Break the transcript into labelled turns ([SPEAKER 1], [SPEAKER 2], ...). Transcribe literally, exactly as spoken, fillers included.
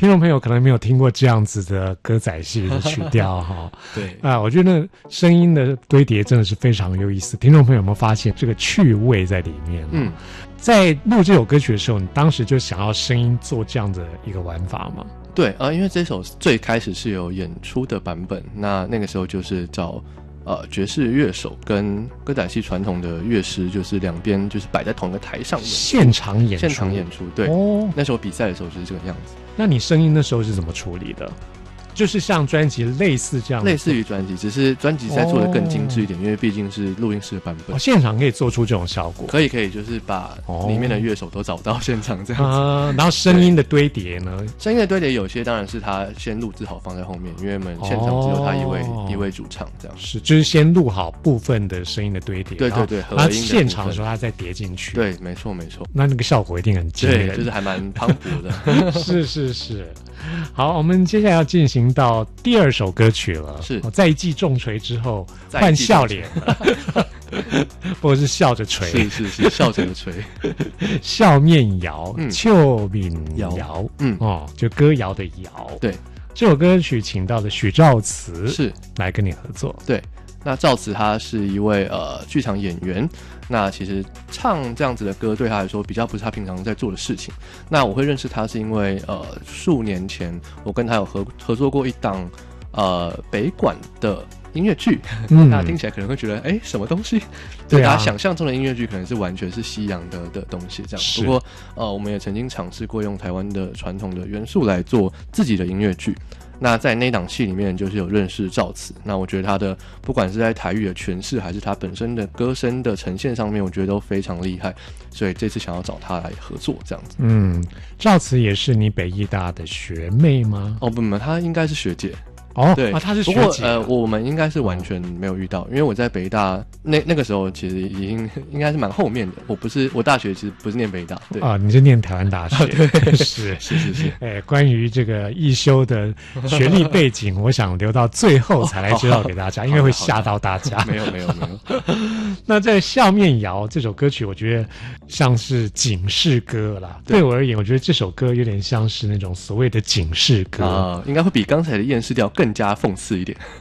[SPEAKER 1] 听众朋友可能没有听过这样子的歌仔戏的曲调哈。
[SPEAKER 2] 对
[SPEAKER 1] 啊，我觉得声音的堆叠真的是非常有意思。听众朋友有没有发现这个趣味在里面？嗯，在录这首歌曲的时候，你当时就想要声音做这样的一个玩法吗？
[SPEAKER 2] 对，呃，因为这首最开始是有演出的版本，那那个时候就是找呃爵士乐手跟歌仔戏传统的乐师，就是两边就是摆在同一个台上演出，
[SPEAKER 1] 现场演出，
[SPEAKER 2] 现场演出，对。哦，那时候比赛的时候就是这个样子。
[SPEAKER 1] 那你声音那时候是怎么处理的？就是像专辑类似这样，
[SPEAKER 2] 类似于专辑，只是专辑再做的更精致一点，哦，因为毕竟是录音室的版本。
[SPEAKER 1] 哦，现场可以做出这种效果？
[SPEAKER 2] 可以，可以，就是把里面的乐手都找到现场这样子。
[SPEAKER 1] 啊，然后声音的堆叠呢？
[SPEAKER 2] 声音的堆叠有些当然是他先录制好放在后面，因为我们现场只有他一位，哦，一位主唱这样。
[SPEAKER 1] 是，就是先录好部分的声音的堆叠，
[SPEAKER 2] 对对对，
[SPEAKER 1] 然后现场的时候他再叠进去。
[SPEAKER 2] 对，没错没错。
[SPEAKER 1] 那那个效果一定很惊人，
[SPEAKER 2] 对，就是还蛮磅礴的。是是是。
[SPEAKER 1] 好，我们接下来要进行到第二首歌曲了。
[SPEAKER 2] 是，
[SPEAKER 1] 哦，在一记重锤之后换笑脸了，或者是笑着锤，
[SPEAKER 2] 是是是，笑着锤，
[SPEAKER 1] 笑面摇，
[SPEAKER 2] 嗯，
[SPEAKER 1] 秋敏摇，嗯，哦，就歌谣的谣。
[SPEAKER 2] 对，
[SPEAKER 1] 这首歌曲请到的许兆慈
[SPEAKER 2] 是
[SPEAKER 1] 来跟你合作。
[SPEAKER 2] 对。那赵慈他是一位呃剧场演员，那其实唱这样子的歌对他来说比较不是他平常在做的事情。那我会认识他是因为呃数年前我跟他有合合作过一档呃北管的音乐剧，嗯，大家听起来可能会觉得哎什么东西？对，大家想象中的音乐剧可能是完全是西洋的的东西这样。不过呃我们也曾经尝试过用台湾的传统的元素来做自己的音乐剧。那在那档戏里面就是有认识赵慈，那我觉得他的不管是在台语的诠释还是他本身的歌声的呈现上面，我觉得都非常厉害，所以这次想要找他来合作这样子。
[SPEAKER 1] 嗯，赵慈也是你北艺大的学妹吗？
[SPEAKER 2] 哦不不，她应该是学姐。
[SPEAKER 1] 哦，
[SPEAKER 2] 对，
[SPEAKER 1] 啊，他是学姐。
[SPEAKER 2] 不过呃，我们应该是完全没有遇到，因为我在北大那那个时候其实已经应该是蛮后面的。我不是我大学其实不是念北大，对
[SPEAKER 1] 啊，你是念台湾大学，
[SPEAKER 2] 对，
[SPEAKER 1] 是
[SPEAKER 2] 是是是。
[SPEAKER 1] 哎，关于这个艺修的学历背景，我想留到最后才来介绍给大家，因为会吓到大家。
[SPEAKER 2] 没有没有没有。
[SPEAKER 1] 那在《笑面谣》这首歌曲，我觉得像是警示歌啦。对, 对我而言，我觉得这首歌有点像是那种所谓的警示歌
[SPEAKER 2] 啊，呃，应该会比刚才的厌世调更加讽刺一点。